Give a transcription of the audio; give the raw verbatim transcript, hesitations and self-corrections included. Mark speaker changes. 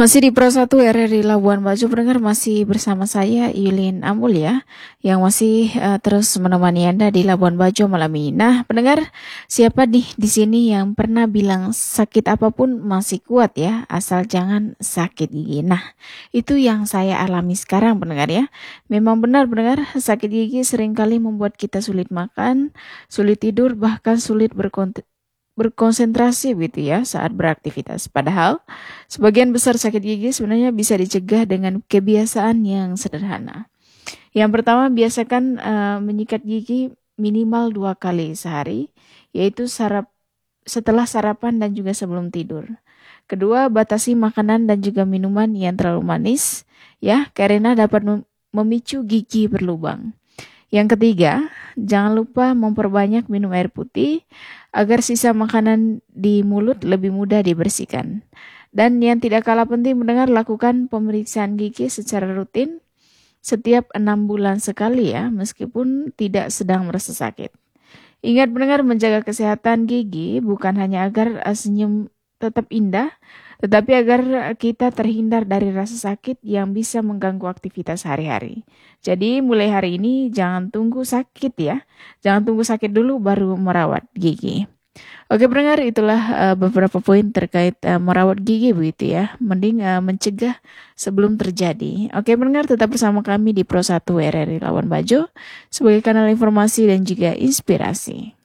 Speaker 1: Masih di Pro satu R R I Labuan Bajo, pendengar, masih bersama saya Yulin Amul ya, yang masih eh, terus menemani Anda di Labuan Bajo malam ini. Nah, pendengar, siapa nih di sini yang pernah bilang sakit apapun masih kuat ya, asal jangan sakit gigi. Nah, itu yang saya alami sekarang, pendengar ya. Memang benar, pendengar, sakit gigi seringkali membuat kita sulit makan, sulit tidur, bahkan sulit berkont- berkonsentrasi gitu ya saat beraktivitas. Padahal sebagian besar sakit gigi sebenarnya bisa dicegah dengan kebiasaan yang sederhana. Yang pertama, biasakan eh, menyikat gigi minimal dua kali sehari, yaitu sarap setelah sarapan dan juga sebelum tidur. Kedua, batasi makanan dan juga minuman yang terlalu manis, ya, karena dapat mem- memicu gigi berlubang. Yang ketiga, jangan lupa memperbanyak minum air putih agar sisa makanan di mulut lebih mudah dibersihkan. Dan yang tidak kalah penting, mendengar, lakukan pemeriksaan gigi secara rutin setiap enam bulan sekali ya, meskipun tidak sedang merasa sakit. Ingat, mendengar, menjaga kesehatan gigi bukan hanya agar eh, senyum tetap indah, tetapi agar kita terhindar dari rasa sakit yang bisa mengganggu aktivitas hari-hari. Jadi mulai hari ini jangan tunggu sakit ya, jangan tunggu sakit dulu baru merawat gigi. Oke pendengar, itulah uh, beberapa poin terkait uh, merawat gigi begitu ya. Mending uh, mencegah sebelum terjadi. Oke pendengar, tetap bersama kami di Pro satu R R I Labuan Bajo sebagai kanal informasi dan juga inspirasi.